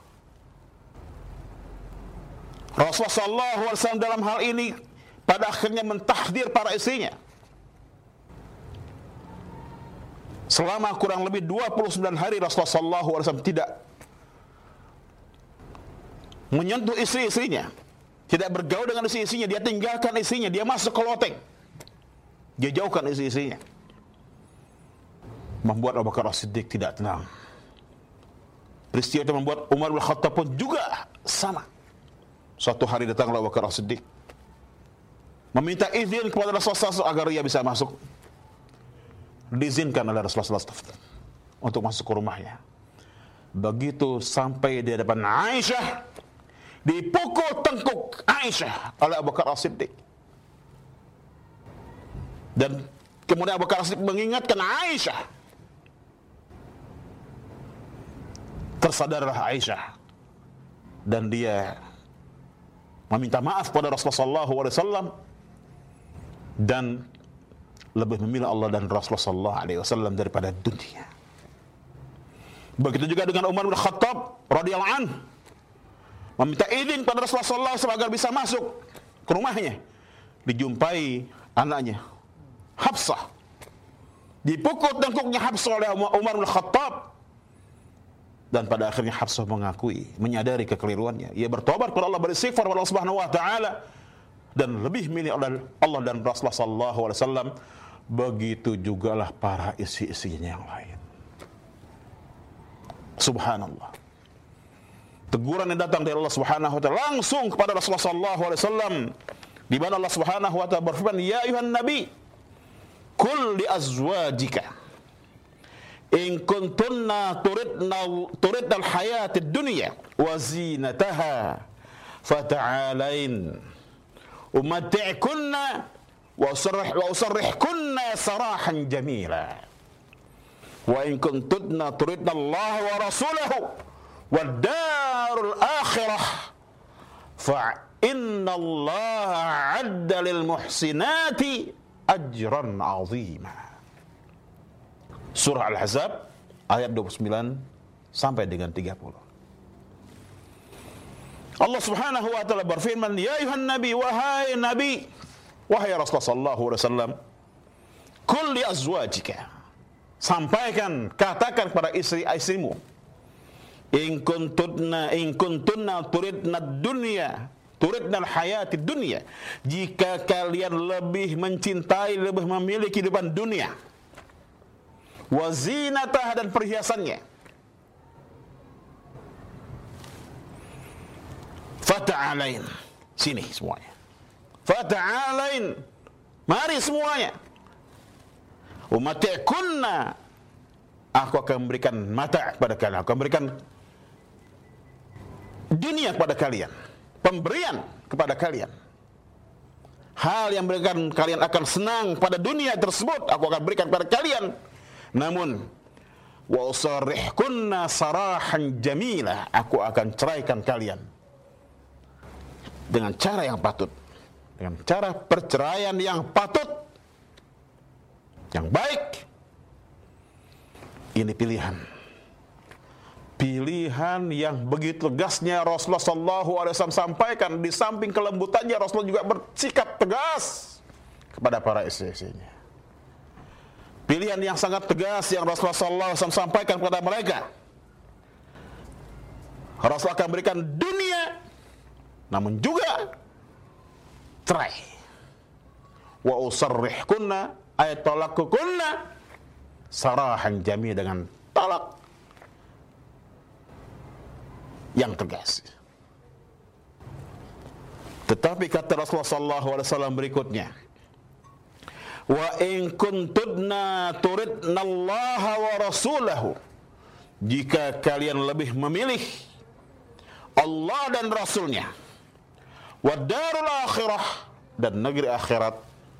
Rasulullah sallallahu alaihi wasallam dalam hal ini pada akhirnya mentahdir para istrinya. Selama kurang lebih dua puluh sembilan hari Rasulullah sallallahu alaihi wasallam tidak menyentuh istri-istrinya, tidak bergaul dengan istri-istrinya, dia tinggalkan istrinya, dia masuk ke loteng, dia jauhkan istri-istrinya. Membuat Abu Bakar As-Siddiq tidak tenang. Peristiwa itu membuat Umar bin Khattab pun juga sama. Suatu hari datanglah Abu Bakar As-Siddiq meminta izin kepada Rasulullah agar ia bisa masuk. Diizinkan oleh Rasulullah untuk masuk ke rumahnya. Begitu sampai di hadapan Aisyah, dipukul tengkuk Aisyah oleh Abu Bakar As-Siddiq. Dan kemudian Abu Bakar As-Siddiq mengingatkan Aisyah. Tersadarlah Aisyah dan dia meminta maaf pada Rasulullah sallallahu alaihi wasallam dan lebih memilih Allah dan Rasulullah sallallahu alaihi wasallam daripada dunia. Begitu juga dengan Umar bin Khattab radhiyallahu anhu, meminta izin pada Rasulullah sallallahu alaihi wasallam agar bisa masuk ke rumahnya. Dijumpai anaknya Hafsah, dipukul tengkuknya Hafsah oleh Umar bin Khattab. Dan pada akhirnya Hafsah mengakui, menyadari kekeliruannya. Ia bertobat kepada Allah, beristighfar kepada Allah Subhanahu wa taala dan lebih milih Allah dan Rasulullah sallallahu alaihi wasallam. Begitu jugalah para istri-istrinya yang lain. Subhanallah. Teguran yang datang dari Allah Subhanahu wa taala langsung kepada Rasulullah sallallahu alaihi wasallam, di mana Allah Subhanahu wa taala berfirman, "Ya ayuhan nabi, qul li azwajika in kuntunna turidna turidna al-hayat ad-dunya wa zinataha fata'alain umatti'kunna wa usarrih wa usarrihkunna sarahan jamila wa in kuntunna turidna Allah wa rasulahu wad darul akhirah fa inna Allah 'adda lil muhsinati ajran 'azima." Surah Al-Ahzab ayat dua puluh sembilan sampai dengan tiga puluh. Allah Subhanahu wa taala berfirman, "Ya ayuhan nabi, wahai nabi, wahai Rasulullah sallallahu alaihi wasallam, qul li azwajika." Sampaikan, katakan kepada istri-istrimu, "In kuntunna in kuntunna turidna dunya, turidna al-hayatid dunya." Jika kalian lebih mencintai, lebih memiliki kehidupan dunia, wa zinatah dan perhiasannya, fata'alain, sini semuanya, fata'alain, mari semuanya, umati'kunna, aku akan memberikan mata kepada kalian, aku akan memberikan dunia kepada kalian, pemberian kepada kalian, hal yang memberikan kalian akan senang pada dunia tersebut, aku akan berikan kepada kalian. Namun wa usarrihkunna sarahan jamila, aku akan ceraikan kalian dengan cara yang patut, dengan cara perceraian yang patut, yang baik. Ini pilihan pilihan yang begitu tegasnya Rasulullah sallallahu alaihi wasallam sampaikan. Di samping kelembutannya, Rasulullah juga bersikap tegas kepada para istri-istrinya. Pilihan yang sangat tegas yang Rasulullah sallallahu alaihi wasallam sampaikan kepada mereka. Rasul akan berikan dunia, namun juga cerai. Wa usarrihkunna ay talaqukunna sarahan jami, dengan talak yang tegas. Tetapi kata Rasulullah sallallahu alaihi wasallam berikutnya, wa in kuntunna turidna Allah wa rasulahu, jika kalian lebih memilih Allah dan Rasulnya, wa darul akhirah, dan negeri akhirat,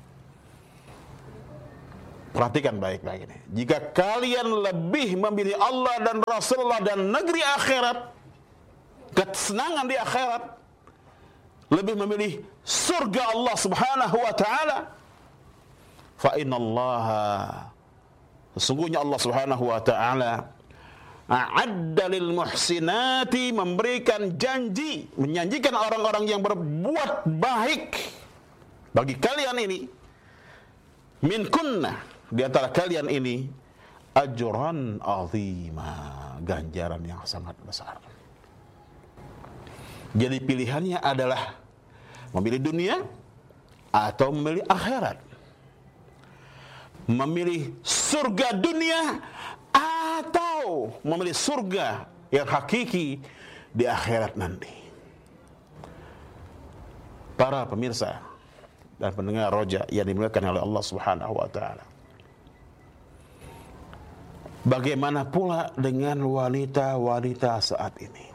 perhatikan baik-baik ini. Jika kalian lebih memilih Allah dan Rasulullah dan negeri akhirat, kesenangan di akhirat, lebih memilih surga Allah Subhanahu wa taala, fa innallaha, sesungguhnya Allah Subhanahu wa taala a'adda lil muhsinati, memberikan janji, menjanjikan orang-orang yang berbuat baik bagi kalian ini, min kunna, di antara kalian ini, ajran azima, ganjaran yang sangat besar. Jadi pilihannya adalah memilih dunia atau memilih akhirat. Memilih surga dunia atau memilih surga yang hakiki di akhirat nanti. Para pemirsa dan pendengar Roja yang dimuliakan oleh Allah Subhanahu wa taala. Bagaimana pula dengan wanita-wanita saat ini?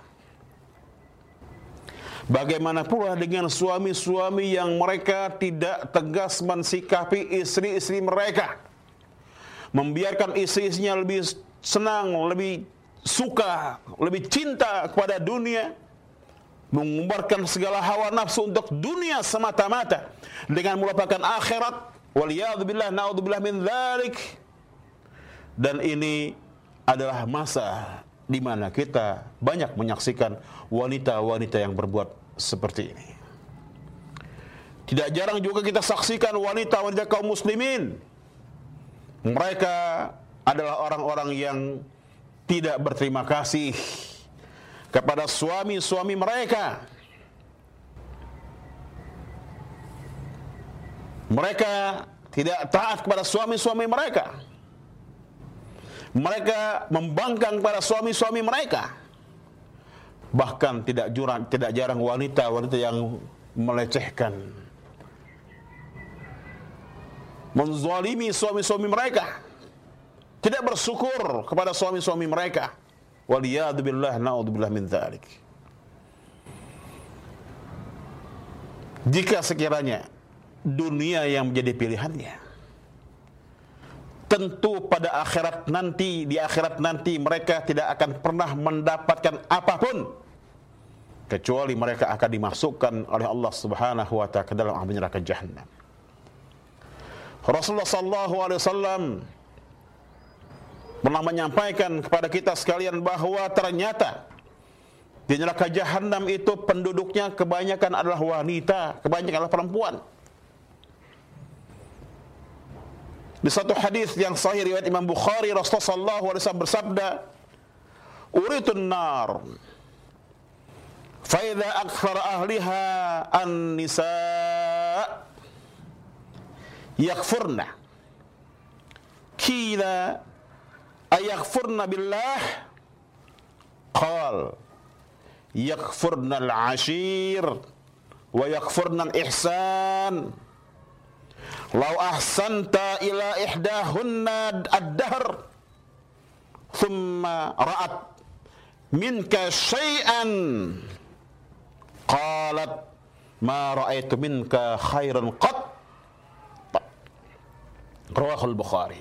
Bagaimana pula dengan suami-suami yang mereka tidak tegas mensikapi istri-istri mereka, membiarkan istri-istrinya lebih senang, lebih suka, lebih cinta kepada dunia, mengumbarkan segala hawa nafsu untuk dunia semata-mata dengan melupakan akhirat. Waliyadzubillah, naudzubillah min dzalik. Dan ini adalah masa di mana kita banyak menyaksikan wanita-wanita yang berbuat seperti ini. Tidak jarang juga kita saksikan wanita-wanita kaum muslimin. Mereka adalah orang-orang yang tidak berterima kasih kepada suami-suami mereka. Mereka tidak taat kepada suami-suami mereka. Mereka membangkang pada suami-suami mereka. Bahkan tidak jurang, tidak jarang wanita-wanita yang melecehkan, menzalimi suami-suami mereka, tidak bersyukur kepada suami-suami mereka. Waliyadzubillah, naudzubillah min dzalik. Jika sekiranya dunia yang menjadi pilihannya, tentu pada akhirat nanti, di akhirat nanti mereka tidak akan pernah mendapatkan apapun kecuali mereka akan dimasukkan oleh Allah Subhanahu wa taala ke dalam api neraka Jahannam. Rasulullah sallallahu alaihi wasallam pernah menyampaikan kepada kita sekalian bahwa ternyata di neraka Jahannam itu penduduknya kebanyakan adalah wanita, kebanyakan adalah perempuan. Di satu hadis yang sahih riwayat Imam Bukhari, Rasulullah sallallahu alaihi wasallam bersabda, "Uritun nar fa idza akthara ahliha an-nisa yakfurna qila ayakfurna billah qal yakfurna al-ashir wa yakfurna al-ihsan law ahsanta ila ihdahunna ad-dahr thumma ra'at minka syai'an qalat ma ra'aitu minka khairan qat." Rawahul Bukhari.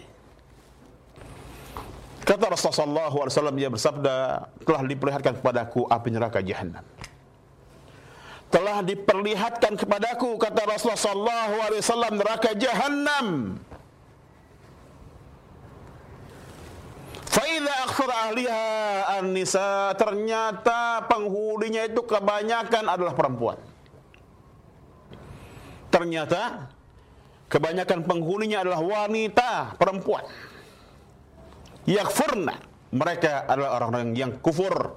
Kata Rasulullah sallallahu alaihi wasallam, dia bersabda, telah diperlihatkan kepadaku api neraka Jahannam. Telah diperlihatkan kepadaku, kata Rasulullah sallallahu alaihi wasallam, neraka Jahannam. Fa idza akthara ahliha an-nisa, ternyata penghuninya itu kebanyakan adalah perempuan. Ternyata kebanyakan penghuninya adalah wanita, perempuan. Yakfurna, mereka adalah orang-orang yang kufur.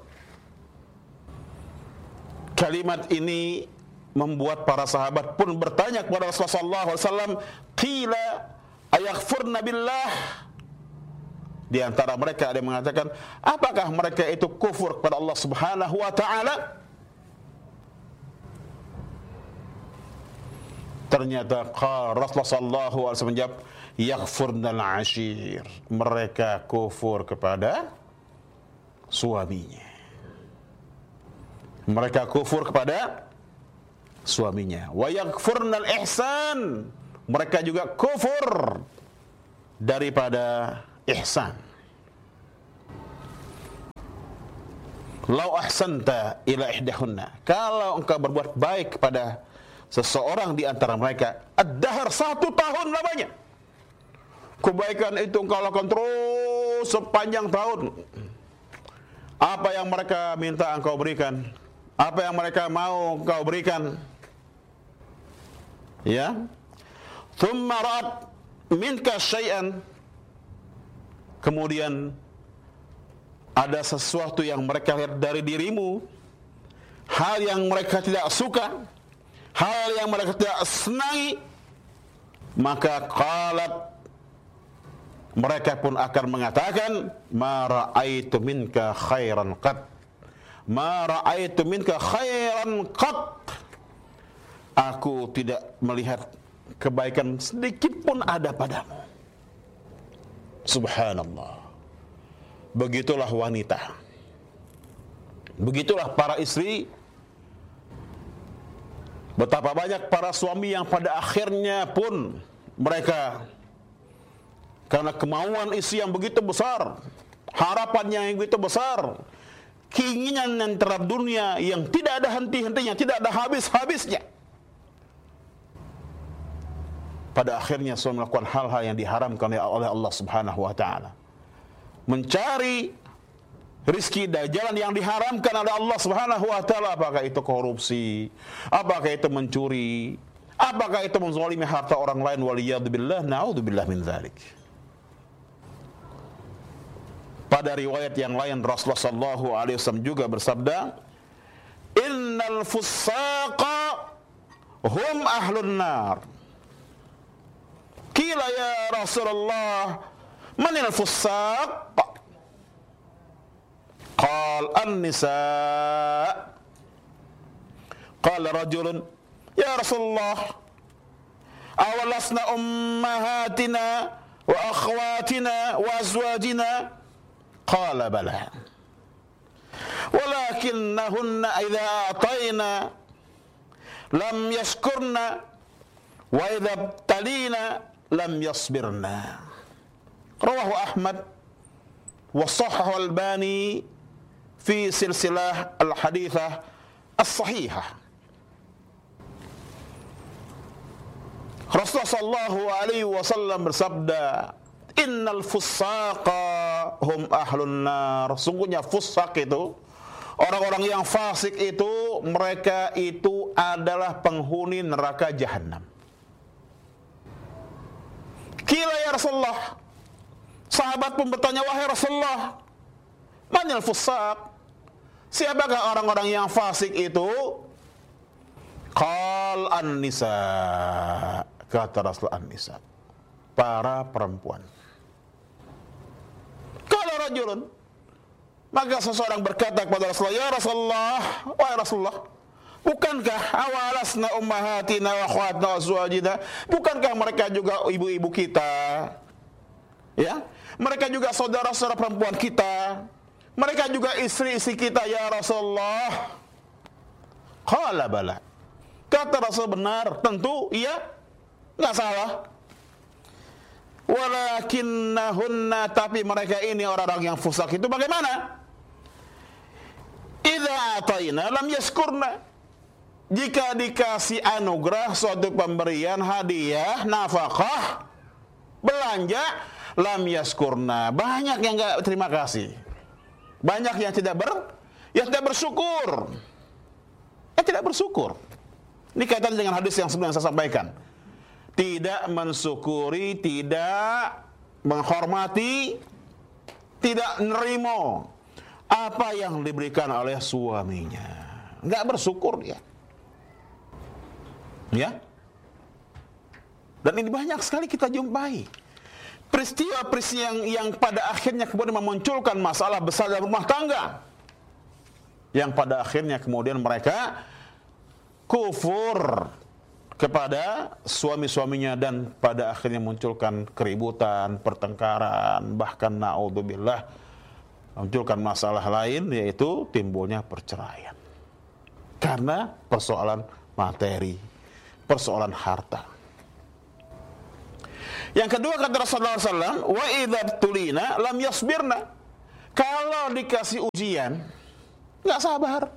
Kalimat ini membuat para sahabat pun bertanya kepada Rasulullah sallallahu alaihi wasallam, qila ayakfurna billah. Di antara mereka ada yang mengatakan, apakah mereka itu kufur kepada Allah Subhanahu wa taala? Ternyata Rasulullah sallallahu alaihi wasallam menjawab, yakfurnal ashir, mereka kufur kepada suaminya. Mereka kufur kepada suaminya. Wa yakfurnal ihsan, mereka juga kufur daripada ihsan. Lau ahsanta ila ihdahunna, kalau engkau berbuat baik kepada seseorang di antara mereka, ad-dahr, satu tahun lamanya, kebaikan itu engkau lakukan terus sepanjang tahun. Apa yang mereka minta engkau berikan, apa yang mereka mau engkau berikan. Ya. Thumma ra'at minka syai'an, kemudian ada sesuatu yang mereka lihat dari dirimu, hal yang mereka tidak suka, hal yang mereka tidak senangi, maka qalat, mereka pun akan mengatakan, ma ra'aitu minka khairan qat, ma ra'aitu minka khairan qat, aku tidak melihat kebaikan sedikit pun ada padamu. Subhanallah. Begitulah wanita, begitulah para istri. Betapa banyak para suami yang pada akhirnya pun mereka, karena kemauan istri yang begitu besar, harapannya yang begitu besar, keinginan yang terhadap dunia yang tidak ada henti-hentinya, tidak ada habis-habisnya, pada akhirnya suami melakukan hal-hal yang diharamkan oleh Allah Subhanahu wa taala. Mencari rizki dari jalan yang diharamkan oleh Allah Subhanahu wa taala, apakah itu korupsi, apakah itu mencuri, apakah itu menzalimi harta orang lain, waliyadzubillah, naudzubillah min dzalik. Pada riwayat yang lain Rasulullah sallallahu alaihi wasallam juga bersabda, innal fussaqa hum ahlun nar. Qila ya Rasulullah, manil fussaq? Qal an-nisa. Qala rajulun, ya Rasulullah, awalasna ummahatina wa akhwatina wa azwajina? Qala bala, walakinnahunna idza atayna lam yashkurna wa idza talina lam yasbirna. Rawahu Ahmad wa sahhahu Al-Albani fi silsilah al-hadithah as-sahihah. Rasulullah sallallahu alaihi wasallam bersabda, innal fussaqa hum ahlun nar. Sungguhnya fussak itu, orang-orang yang fasik itu, mereka itu adalah penghuni neraka jahanam. Qila ya Rasulullah, sahabat pun bertanya, wahai Rasulullah, manil fussaq? Siapakah orang-orang yang fasik itu? Qal an-nisa, kata Rasul, an-nisa, para perempuan. Qala rajulun, maka seseorang berkata kepada Rasulullah, ya Rasulullah, wahai Rasulullah, bukankah awalasna ummahatina wa akhwatna wa azwajina, bukankah mereka juga ibu-ibu kita, ya, mereka juga saudara-saudara perempuan kita, mereka juga istri-istri kita ya Rasulullah? Qala bala, kata Rasul, benar, tentu, iya, enggak salah. Walakinnahunna, tapi mereka ini orang-orang yang fusak itu bagaimana? Idza atayna lam yaskurna, jika dikasih anugerah, suatu pemberian, hadiah, nafkah, belanja, lam yaskurna, banyak yang enggak terima kasih, banyak yang tidak ber yang tidak bersyukur, yang tidak bersyukur. Ini kaitan dengan hadis yang sebelumnya saya sampaikan. Tidak mensyukuri, tidak menghormati, tidak nerimo apa yang diberikan oleh suaminya, enggak bersyukur dia. Ya. Dan ini banyak sekali kita jumpai. Peristiwa-peristiwa yang, yang pada akhirnya kemudian memunculkan masalah besar dalam rumah tangga, yang pada akhirnya kemudian mereka kufur kepada suami-suaminya dan pada akhirnya munculkan keributan, pertengkaran, bahkan naudzubillah munculkan masalah lain, yaitu timbulnya perceraian karena persoalan materi, persoalan harta. Yang kedua kata Rasulullah sallallahu alaihi wasallam, wa idza tulina lam yasbirna. Kalau dikasih ujian, nggak sabar.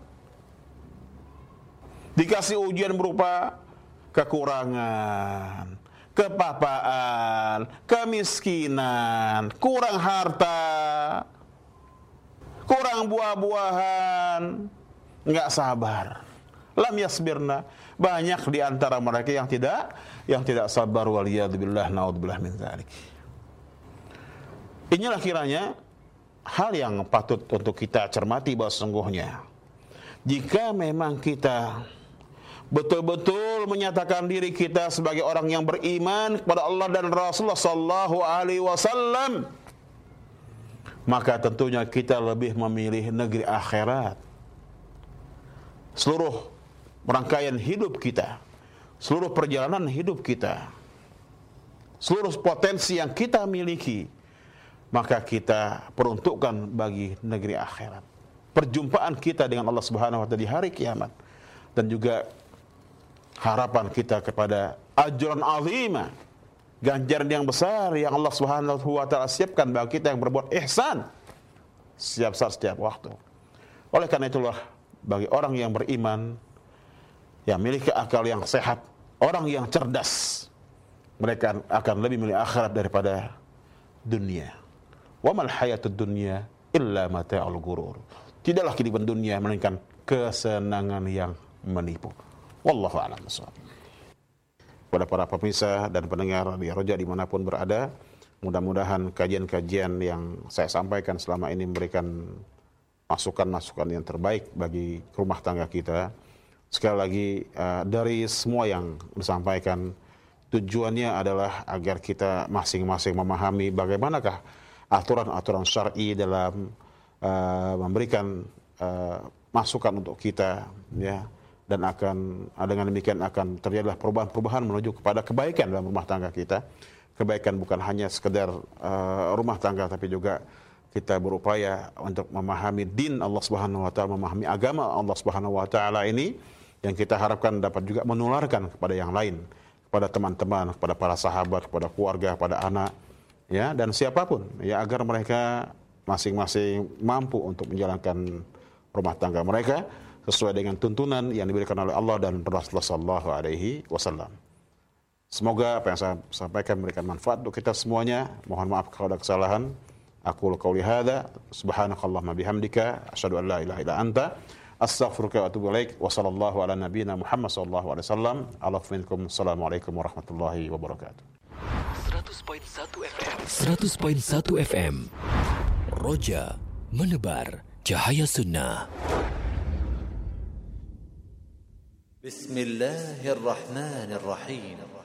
Dikasih ujian berupa kekurangan, kepapaan, kemiskinan, kurang harta, kurang buah-buahan, nggak sabar. Lam yasbirna. Banyak di antara mereka yang tidak yang tidak sabar, waliyadzubillah, naudzubillah min dzalik. Inilah kiranya hal yang patut untuk kita cermati bahwa sesungguhnya jika memang kita betul-betul menyatakan diri kita sebagai orang yang beriman kepada Allah dan Rasulullah sallallahu alaihi wasallam, maka tentunya kita lebih memilih negeri akhirat. Seluruh rangkaian hidup kita, seluruh perjalanan hidup kita, seluruh potensi yang kita miliki, maka kita peruntukkan bagi negeri akhirat. Perjumpaan kita dengan Allah Subhanahu wa taala di hari kiamat, dan juga harapan kita kepada ajran azima, ganjaran yang besar yang Allah Subhanahu wa taala siapkan bagi kita yang berbuat ihsan setiap saat, setiap waktu. Oleh karena itulah, bagi orang yang beriman, yang memiliki akal yang sehat, orang yang cerdas, mereka akan lebih memilih akhirat daripada dunia. Wa mal hayatud dunya illa mata'ul ghurur. Tidaklah kehidupan dunia melainkan kesenangan yang menipu. Wallahu a'lam bishawab. Kepada para pemirsa dan pendengar di Roja dimanapun berada, mudah-mudahan kajian-kajian yang saya sampaikan selama ini memberikan masukan-masukan yang terbaik bagi rumah tangga kita. Sekali lagi, uh, dari semua yang disampaikan, tujuannya adalah agar kita masing-masing memahami bagaimanakah aturan-aturan syar'i dalam uh, memberikan uh, masukan untuk kita, ya, dan akan dengan demikian akan terjadilah perubahan-perubahan menuju kepada kebaikan dalam rumah tangga kita. Kebaikan bukan hanya sekedar uh, rumah tangga, tapi juga kita berupaya untuk memahami din Allah Subhanahu wa taala, memahami agama Allah Subhanahu wa taala ini, yang kita harapkan dapat juga menularkan kepada yang lain, kepada teman-teman, kepada para sahabat, kepada keluarga, kepada anak, ya, dan siapapun, ya, agar mereka masing-masing mampu untuk menjalankan rumah tangga mereka sesuai dengan tuntunan yang diberikan oleh Allah dan Rasulullah sallallahu alaihi wasallam. Semoga apa yang saya sampaikan memberikan manfaat untuk kita semuanya. Mohon maaf kalau ada kesalahan. Aqulu qouli hadza, subhanakallahumma bihamdika, asyhadu an la ilaha illa anta, astaghfiruka wa atubu ilaik. Wa sallallahu ala nabiyyina Muhammad sallallahu alaihi wasallam. Assalamualaikum warahmatullahi wabarakatuh. seratus koma satu F M Roja menebar cahaya sunnah. Bismillahirrahmanirrahim.